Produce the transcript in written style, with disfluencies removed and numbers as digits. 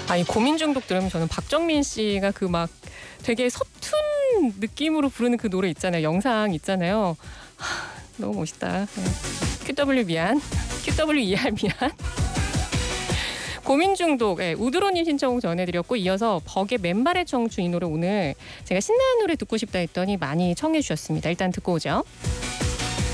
아니 고민 중독 들으면 저는 박정민 씨가 그 막 되게 서툰 느낌으로 부르는 그 노래 있잖아요. 영상 있잖아요. 너무 멋있다. QW 미안. QWER 미안. 고민 중독, 우드로님 신청곡 전해드렸고 이어서 벅의 맨발의 청춘 이 노래 오늘 제가 신나는 노래 듣고 싶다 했더니 많이 청해 주셨습니다. 일단 듣고 오죠.